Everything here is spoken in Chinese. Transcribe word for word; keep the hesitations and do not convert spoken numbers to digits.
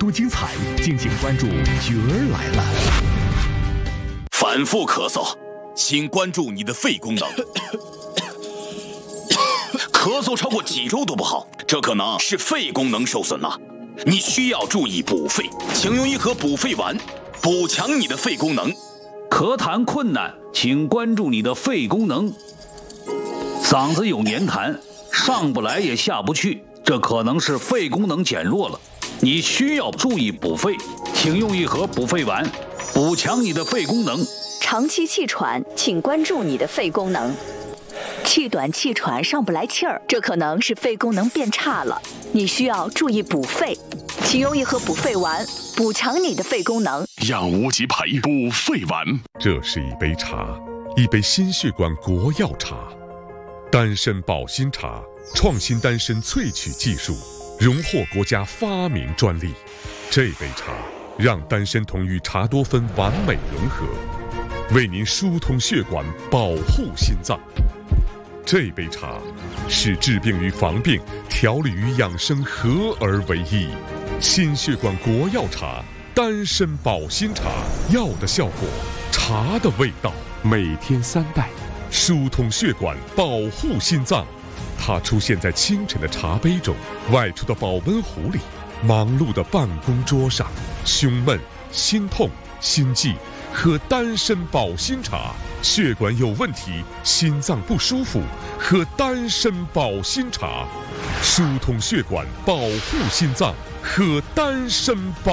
多精彩，敬请关注角儿来了。 反复咳嗽，请关注你的肺功能。咳嗽超过几周都不好，这可能是肺功能受损了。你需要注意补肺，请用一盒补肺丸，补强你的肺功能。 咳痰困难，请关注你的肺功能。嗓子有黏痰，上不来也下不去，这可能是肺功能减弱了。你需要注意补肺，请用一盒补肺丸，补强你的肺功能。 长期气喘，请关注你的肺功能。气短气喘上不来气儿，这可能是肺功能变差了，你需要注意补肺，请用一盒补肺丸，补强你的肺功能。 养无极培补肺丸， 这是一杯茶，一杯心血管国药茶，丹参保心茶，创新丹参萃取技术，荣获国家发明专利。这杯茶让丹参酮与茶多酚完美融合，为您疏通血管，保护心脏。这杯茶是治病与防病、调理与养生合而为一。心血管国药茶，丹参保心茶，药的效果，茶的味道，每天三袋，疏通血管，保护心脏。它出现在清晨的茶杯中，外出的保温壶里，忙碌的办公桌上。胸闷、心痛、心悸，喝丹参保心茶。血管有问题，心脏不舒服，喝丹参保心茶。疏通血管，保护心脏，喝丹参保